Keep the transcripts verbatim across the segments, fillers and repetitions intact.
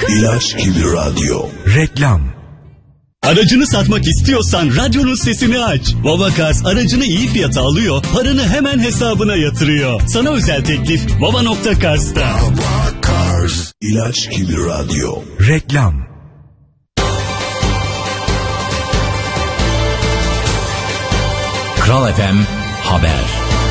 İlaç gibi radyo. Reklam. Aracını satmak istiyorsan radyonun sesini aç. Vava Cars aracını iyi fiyata alıyor, paranı hemen hesabına yatırıyor. Sana özel teklif vava nokta cars'ta. Vava Cars. İlaç gibi radyo. Reklam. Kral F M Haber.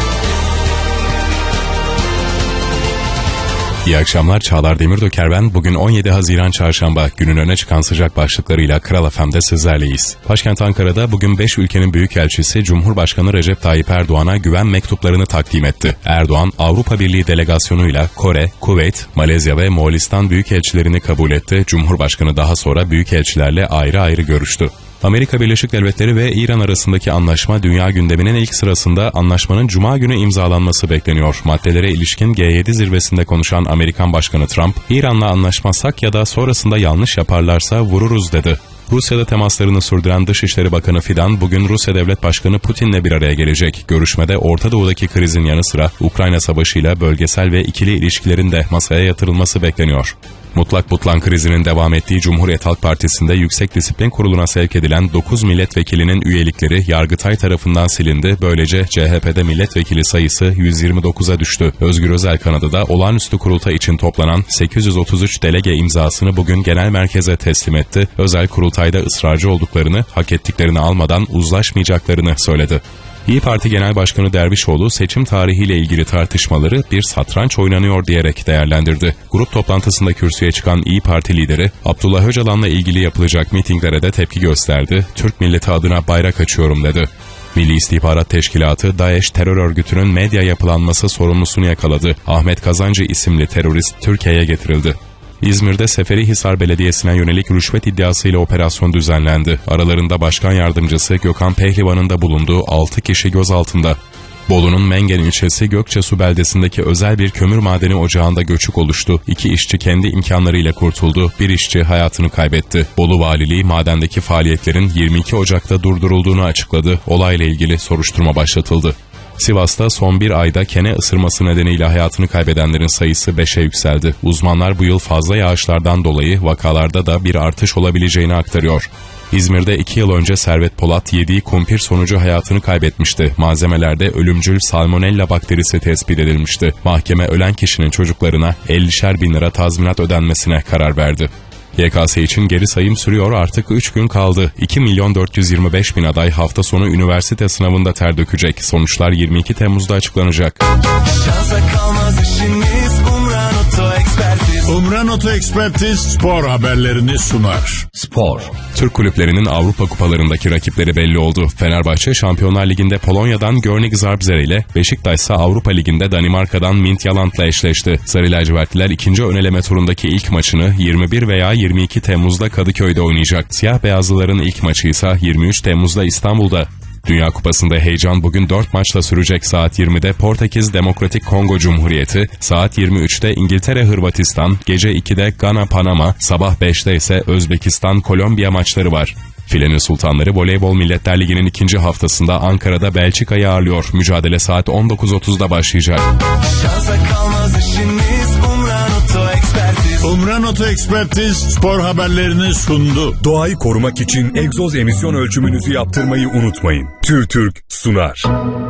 İyi akşamlar, Çağlar Demirdöker ben. Bugün on yedi Haziran Çarşamba, günün öne çıkan sıcak başlıklarıyla Kral F M'de sizlerleyiz. Başkent Ankara'da bugün beş ülkenin büyükelçisi Cumhurbaşkanı Recep Tayyip Erdoğan'a güven mektuplarını takdim etti. Erdoğan, Avrupa Birliği delegasyonuyla Kore, Kuveyt, Malezya ve Moğolistan büyükelçilerini kabul etti. Cumhurbaşkanı daha sonra büyükelçilerle ayrı ayrı görüştü. Amerika Birleşik Devletleri ve İran arasındaki anlaşma dünya gündeminin ilk sırasında anlaşmanın Cuma günü imzalanması bekleniyor. Maddelere ilişkin G yedi zirvesinde konuşan Amerikan Başkanı Trump, İran'la anlaşmazsak ya da sonrasında yanlış yaparlarsa vururuz dedi. Rusya'da temaslarını sürdüren Dışişleri Bakanı Fidan bugün Rusya Devlet Başkanı Putin'le bir araya gelecek. Görüşmede Orta Doğu'daki krizin yanı sıra Ukrayna Savaşı'yla bölgesel ve ikili ilişkilerin de masaya yatırılması bekleniyor. Mutlak butlan krizinin devam ettiği Cumhuriyet Halk Partisi'nde Yüksek Disiplin Kurulu'na sevk edilen dokuz milletvekilinin üyelikleri Yargıtay tarafından silindi. Böylece C H P'de milletvekili sayısı yüz yirmi dokuza düştü. Özgür Özel kanadı da olağanüstü kurultay için toplanan sekiz yüz otuz üç delege imzasını bugün genel merkeze teslim etti. Özel kurultayda ısrarcı olduklarını, hak ettiklerini almadan uzlaşmayacaklarını söyledi. İYİ Parti Genel Başkanı Dervişoğlu seçim tarihiyle ilgili tartışmaları bir satranç oynanıyor diyerek değerlendirdi. Grup toplantısında kürsüye çıkan İYİ Parti lideri Abdullah Öcalan'la ilgili yapılacak mitinglere de tepki gösterdi. Türk milleti adına bayrak açıyorum dedi. Milli İstihbarat Teşkilatı DAEŞ terör örgütünün medya yapılanması sorumlusunu yakaladı. Ahmet Kazancı isimli terörist Türkiye'ye getirildi. İzmir'de Seferihisar Belediyesi'ne yönelik rüşvet iddiasıyla operasyon düzenlendi. Aralarında Başkan Yardımcısı Gökhan Pehlivan'ın da bulunduğu altı kişi gözaltında. Bolu'nun Mengen ilçesi Gökçesu beldesindeki özel bir kömür madeni ocağında göçük oluştu. İki işçi kendi imkanlarıyla kurtuldu. Bir işçi hayatını kaybetti. Bolu Valiliği madendeki faaliyetlerin yirmi iki Ocak'ta durdurulduğunu açıkladı. Olayla ilgili soruşturma başlatıldı. Sivas'ta son bir ayda kene ısırması nedeniyle hayatını kaybedenlerin sayısı beşe yükseldi. Uzmanlar bu yıl fazla yağışlardan dolayı vakalarda da bir artış olabileceğini aktarıyor. İzmir'de iki yıl önce Servet Polat yediği kumpir sonucu hayatını kaybetmişti. Malzemelerde ölümcül salmonella bakterisi tespit edilmişti. Mahkeme ölen kişinin çocuklarına ellişer bin lira tazminat ödenmesine karar verdi. Y K S için geri sayım sürüyor, artık üç gün kaldı. iki milyon dört yüz yirmi beş bin aday hafta sonu üniversite sınavında ter dökecek. Sonuçlar yirmi iki Temmuz'da açıklanacak. Şansa kalmaz işimiz, Umran Oto Ekspertiz. Umran Oto Ekspertiz spor haberlerini sunar. Spor. Türk kulüplerinin Avrupa kupalarındaki rakipleri belli oldu. Fenerbahçe Şampiyonlar Ligi'nde Polonya'dan Görnik Zabrze ile, Beşiktaş ise Avrupa Ligi'nde Danimarka'dan Midtjylland'la eşleşti. Sarı lacivertliler ikinci ön eleme turundaki ilk maçını yirmi bir veya yirmi iki Temmuz'da Kadıköy'de oynayacak. Siyah beyazlıların ilk maçı ise yirmi üç Temmuz'da İstanbul'da. Dünya Kupası'nda heyecan bugün dört maçla sürecek. Saat yirmide Portekiz Demokratik Kongo Cumhuriyeti, saat yirmi üçte İngiltere Hırvatistan, gece ikide Gana Panama, sabah beşte ise Özbekistan Kolombiya maçları var. Filenin Sultanları Voleybol Milletler Ligi'nin ikinci haftasında Ankara'da Belçika'yı ağırlıyor. Mücadele saat on dokuz otuzda başlayacak. Şansa kalmaz işimiz, Umran Oto Ekspertiz. Umran Oto Ekspertiz spor haberlerini sundu. Doğayı korumak için egzoz emisyon ölçümünüzü yaptırmayı unutmayın. TÜRTÜRK sunar.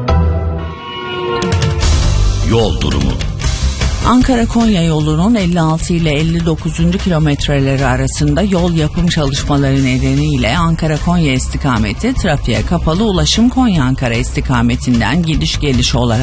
Yol durumu. Ankara-Konya yolunun elli altı ile elli dokuzuncu kilometreleri arasında yol yapım çalışmaları nedeniyle Ankara-Konya istikameti trafiğe kapalı, ulaşım Konya-Ankara istikametinden gidiş geliş olarak